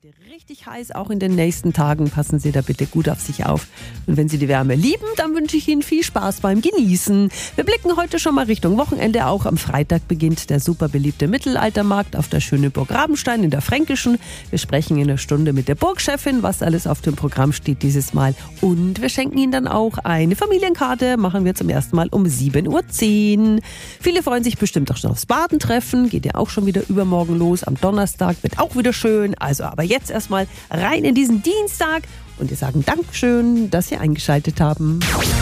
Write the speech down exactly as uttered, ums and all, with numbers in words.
heute richtig heiß, auch in den nächsten Tagen. Passen Sie da bitte gut auf sich auf. Und wenn Sie die Wärme lieben, dann wünsche ich Ihnen viel Spaß beim Genießen. Wir blicken heute schon mal Richtung Wochenende. Auch am Freitag beginnt der super beliebte Mittelaltermarkt auf der Schöneburg Rabenstein in der Fränkischen. Wir sprechen in einer Stunde mit der Burgchefin, was alles auf dem Programm steht dieses Mal. Und wir schenken Ihnen dann auch eine Familienkarte. Machen wir zum ersten Mal um sieben Uhr zehn. Viele freuen sich bestimmt auch schon aufs Badentreffen. Geht ja auch schon wieder übermorgen los. Am Donnerstag wird auch wieder schön. Also aber jetzt erstmal rein in diesen Dienstag. Und wir sagen Dankeschön, dass Sie eingeschaltet haben.